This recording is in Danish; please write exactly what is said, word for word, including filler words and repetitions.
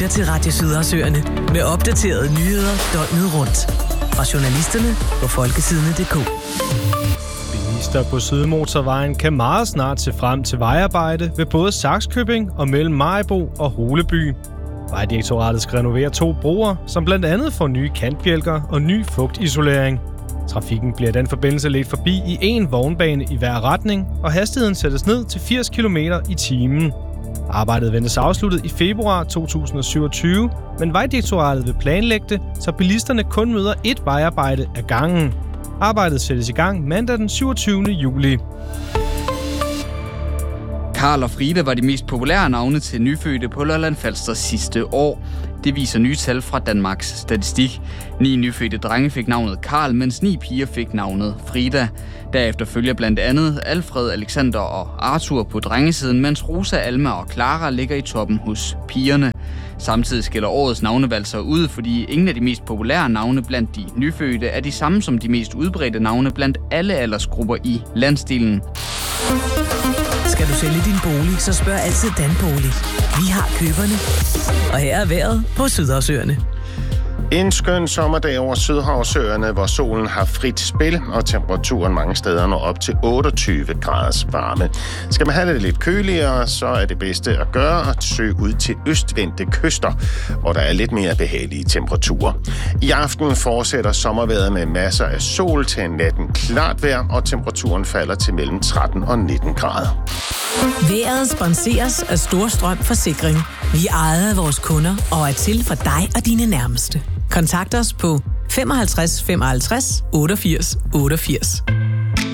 lytter til Radio Sydersøerne med opdaterede nyheder døgnet rundt. Fra journalisterne på folkesidene punktum d k. Bilister på Sydmotorvejen kan meget snart se frem til vejarbejde ved både Sakskøbing og mellem Maribo og Holeby. Vejdirektoratet skal renovere to broer, som blandt andet får nye kantbjælker og ny fugtisolering. Trafikken bliver i den forbindelse ledt forbi i en vognbane i hver retning, og hastigheden sættes ned til firs kilometer i timen. Arbejdet ventes afsluttet i februar to tusind og syvogtyve, men Vejdirektoratet vil planlægge det, så bilisterne kun møder ét vejarbejde ad gangen. Arbejdet sættes i gang mandag den syvogtyvende juli. Karl og Frida var de mest populære navne til nyfødte på Lolland Falster sidste år. Det viser nye tal fra Danmarks Statistik. Ni nyfødte drenge fik navnet Karl, mens ni piger fik navnet Frida. Derefter følger blandt andet Alfred, Alexander og Arthur på drengesiden, mens Rosa, Alma og Clara ligger i toppen hos pigerne. Samtidig skiller årets navnevalg sig ud, fordi ingen af de mest populære navne blandt de nyfødte er de samme som de mest udbredte navne blandt alle aldersgrupper i landsdelen. Skal du sælge din bolig, så spørg altid Danbolig. Vi har køberne. Og her er vejret på Sydersøerne. En skøn sommerdag over Sydhavsøerne, hvor solen har frit spil, og temperaturen mange steder når op til otteogtyve graders varme. Skal man have det lidt køligere, så er det bedste at gøre at søge ud til østvendte kyster, hvor der er lidt mere behagelige temperaturer. I aften fortsætter sommervejret med masser af sol til natten klart vejr, og temperaturen falder til mellem tretten og nitten grader. Vejret sponseres af Storstrøm Forsikring. Vi er ejet af vores kunder og er til for dig og dine nærmeste. Kontakt os på femoghalvtreds femoghalvtreds otteogfirs otteogfirs.